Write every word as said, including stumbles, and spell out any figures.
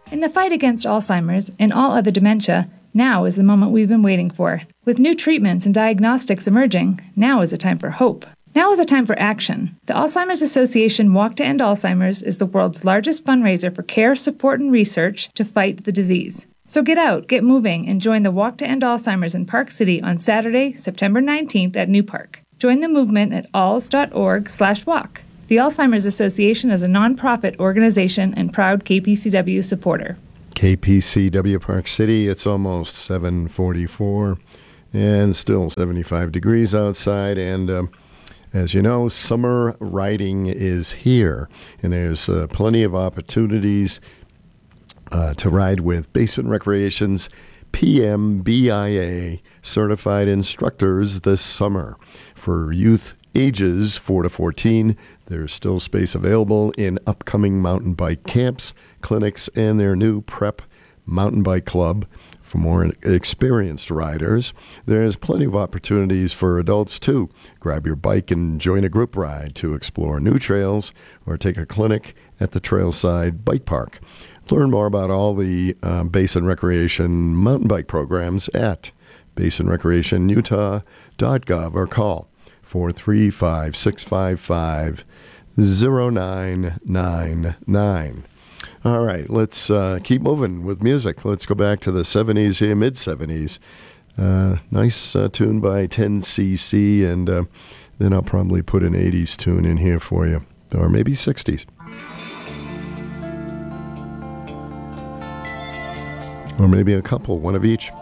In the fight against Alzheimer's and all other dementia, now is the moment we've been waiting for. With new treatments and diagnostics emerging, now is a time for hope. Now is a time for action. The Alzheimer's Association Walk to End Alzheimer's is the world's largest fundraiser for care, support, and research to fight the disease. So get out, get moving, and join the Walk to End Alzheimer's in Park City on Saturday, September nineteenth at New Park. Join the movement at alz.org slash walk. The Alzheimer's Association is a nonprofit organization and proud K P C W supporter. K P C W Park City, it's almost seven forty-four and still seventy-five degrees outside. And um, as you know, summer riding is here, and there's uh, plenty of opportunities uh, to ride with Basin Recreation's P M B I A certified instructors this summer. For youth ages four to fourteen, there's still space available in upcoming mountain bike camps, clinics, and their new Prep Mountain Bike Club. For more experienced riders, there's plenty of opportunities for adults too. Grab your bike and join a group ride to explore new trails or take a clinic at the Trailside Bike Park. Learn more about all the uh, Basin Recreation mountain bike programs at basin recreation utah dot gov or call four three five, six five five, zero nine nine nine. All right, let's uh, keep moving with music. Let's go back to the seventies here, mid-seventies. Uh, nice uh, tune by ten C C, and uh, then I'll probably put an eighties tune in here for you, or maybe sixties. Or maybe a couple, one of each.